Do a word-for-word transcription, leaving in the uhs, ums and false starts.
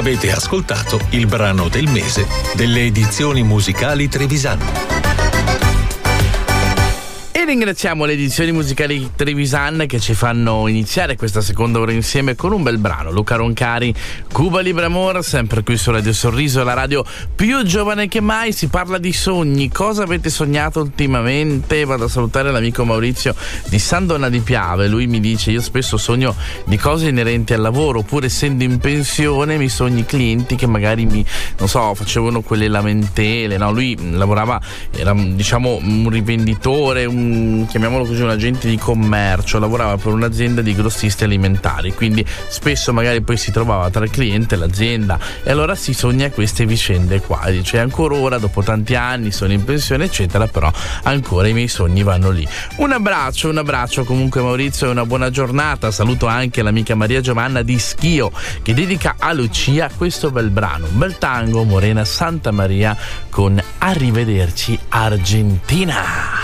Avete ascoltato il brano del mese delle edizioni musicali Trevisan. E ringraziamo le edizioni musicali Trevisan che ci fanno iniziare questa seconda ora insieme con un bel brano. Luca Roncari, Cuba Libre Amor, sempre qui su Radio Sorriso, la radio più giovane che mai. Si parla di sogni. Cosa avete sognato ultimamente? Vado a salutare l'amico Maurizio di San Dona di Piave. Lui mi dice: io spesso sogno di cose inerenti al lavoro, oppure essendo in pensione mi sogni clienti che magari mi, non so, facevano quelle lamentele, no? Lui lavorava, era diciamo un rivenditore, un chiamiamolo così, un agente di commercio, lavorava per un'azienda di grossisti alimentari, quindi spesso magari poi si trovava tra il cliente e l'azienda, e allora si sogna queste vicende qua. Dice: ancora ora, dopo tanti anni, sono in pensione eccetera, però ancora i miei sogni vanno lì. Un abbraccio, un abbraccio comunque Maurizio, e una buona giornata. Saluto anche l'amica Maria Giovanna di Schio, che dedica a Lucia questo bel brano, un bel tango, Morena Santa Maria, con Arrivederci Argentina.